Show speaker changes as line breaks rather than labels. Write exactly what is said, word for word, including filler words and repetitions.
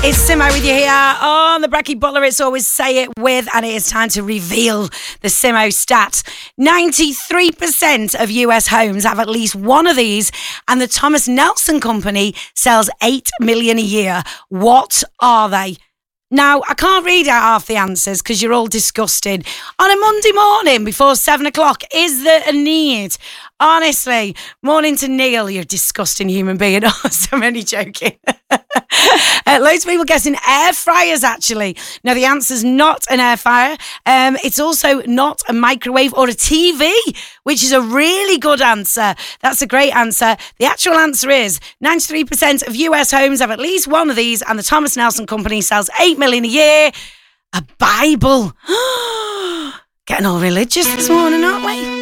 It's Simo with you here on the Brekkie Butler It's Always Say It With, and it is time to reveal the Simo stat. ninety-three percent of U S homes have at least one of these, and the Thomas Nelson Company sells eight million a year. What are they? Now, I can't read out half the answers because you're all disgusted. On a Monday morning before seven o'clock, is there a need? Honestly, morning to Neil, you're a disgusting human being. Oh, so many joking. uh, loads of people guessing air fryers, actually. Now, the answer's not an air fryer. Um, it's also not a microwave or a T V, which is a really good answer. That's a great answer. The actual answer is ninety-three percent of U S homes have at least one of these, and the Thomas Nelson Company sells eight million a year. A Bible. Getting all religious this morning, aren't we?